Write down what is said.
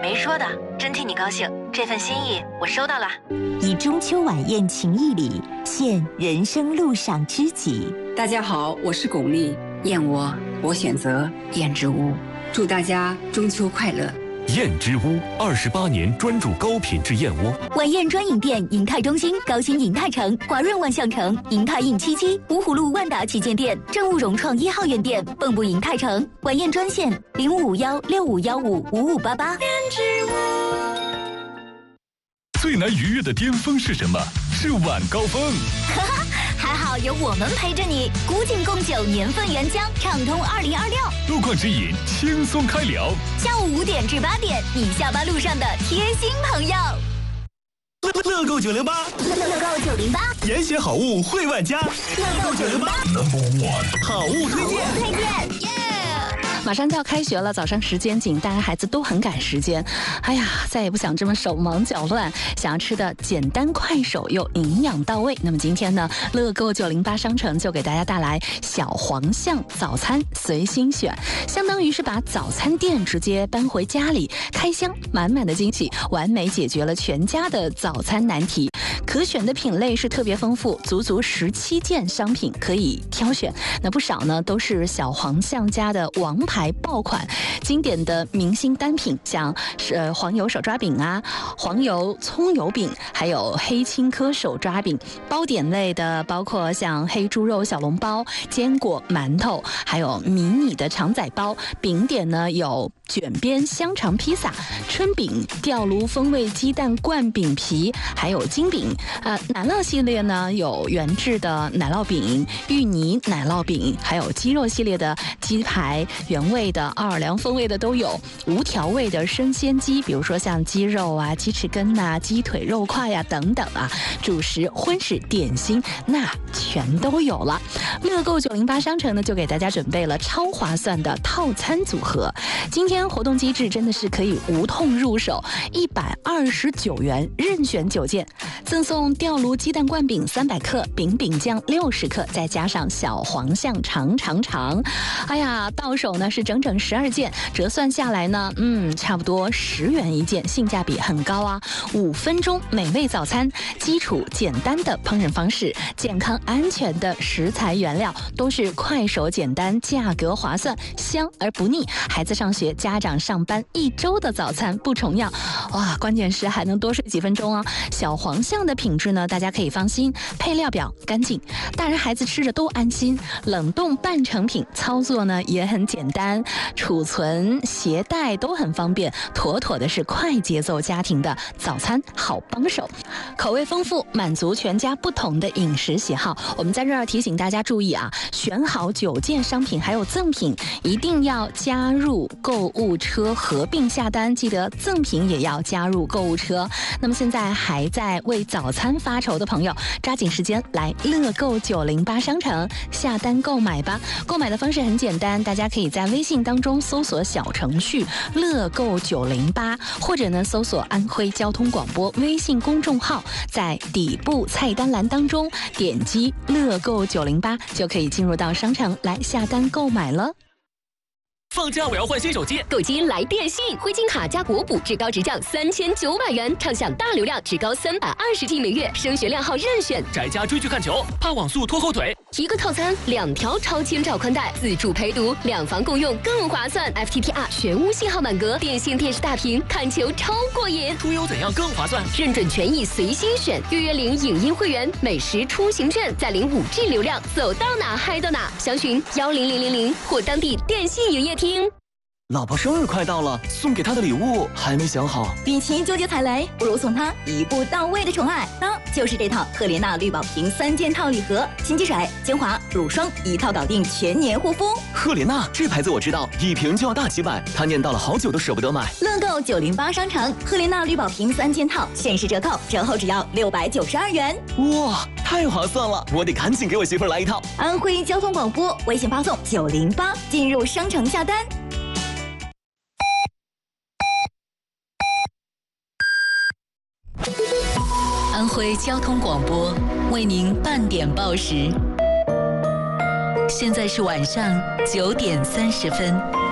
没说的，真替你高兴，这份心意我收到了。 以中秋晚宴情谊礼，献人生路上知己。 大家好，我是巩俐，燕窝我选择燕之屋，祝大家中秋快乐。 燕之屋28年专注高品质燕窝。 晚宴专营店：银泰中心、高新银泰城、华润万象城、银泰印77、芜湖路万达旗舰店、正务融创1号院店、蚌埠银泰城。晚宴专线0551655588。燕之屋。 最难逾越的巅峰是什么？是晚高峰。 还好有我们陪着你，古井贡酒年份原浆，畅通2026。 路况指引，轻松开聊。 下午5点至8点，你下班路上的贴心朋友。 乐购908， 乐购908， 严选好物惠万家。乐购908，好物推荐。 马上就要开学了，早上时间紧，大家孩子都很赶时间。哎呀，再也不想这么手忙脚乱，想要吃的简单快手又营养到位。那么今天呢，乐购908商城就给大家带来小黄象早餐随心选，相当于是把早餐店直接搬回家里，开箱满满的惊喜，完美解决了全家的早餐难题。可选的品类是特别丰富，足足17件商品可以挑选。那不少呢都是小黄象家的王牌爆款，经典的明星单品，像黄油手抓饼啊，黄油葱油饼，还有黑青稞手抓饼。包点类的包括像黑猪肉小笼包、坚果馒头，还有迷你的肠仔包。饼点呢有卷边香肠披萨、春饼、吊炉风味鸡蛋灌饼皮，还有金饼。奶酪系列呢有原制的奶酪饼、芋泥奶酪饼，还有鸡肉系列的鸡排，原味的、奥尔良风味的都有，无调味的生鲜鸡，比如说像鸡肉啊、鸡翅根啊、鸡腿肉块呀、等等啊，主食、荤食、点心那全都有了。乐购908商城呢就给大家准备了超划算的套餐组合，今天活动机制真的是可以无痛入手，129元任选9件，赠送吊炉鸡蛋灌饼300克、饼酱60克，再加上小黄象长。哎呀，到手呢是整整12件，折算下来呢，差不多10元一件，性价比很高啊！5分钟美味早餐，基础简单的烹饪方式，健康安全的食材原料，都是快手简单，价格划算，香而不腻。孩子上学，家长上班，1周的早餐不重样。哇，关键是还能多睡几分钟啊！小黄象的品质呢，大家可以放心，配料表干净，大人孩子吃着都安心。冷冻半成品，操作呢也很简单，储存携带都很方便，妥妥的是快节奏家庭的早餐好帮手。口味丰富，满足全家不同的饮食喜好。我们在这儿提醒大家注意啊，选好9件商品还有赠品，一定要加入购物车合并下单，记得赠品也要加入购物车。那么现在还在为早餐发愁的朋友，抓紧时间来乐购908商城下单购买吧。购买的方式很简单，大家可以在微信当中搜索小程序乐购908，或者呢搜索安徽交通广播微信公众号，在底部菜单栏当中点击乐购908，就可以进入到商城来下单购买了。 放假我要换新手机， 购机来电信，灰金卡加国补，至高直降3900元，畅享大流量，至高320G 每月，升学量号任选。 宅家追剧看球，怕网速拖后腿。 一个套餐2条超千兆宽带，自助陪读，2房共用更划算。FTTR 全屋信号满格，电信电视大屏，看球超过瘾。 出游怎样更划算？ 认准权益随心选，约领影音会员，美食出行券，再领5G 流量，走到哪嗨到哪。详询10000或当地电信营业厅。 老婆生日快到了，送给她的礼物还没想好。 与其纠结踩雷，不如送她一步到位的宠爱，那就是这套赫莲娜绿宝瓶3件套礼盒，心机水、精华、乳霜一套搞定全年护肤。 赫莲娜这牌子我知道，一瓶就要大几百，她念叨了好久都舍不得买。 乐购908商城赫莲娜绿宝瓶3件套限时折扣，折后只要692元。 哇，太划算了！我得赶紧给我媳妇来一套。 安徽交通广播微信发送908进入商城下单。 安徽交通广播为您半点报时，现在是晚上9点30分。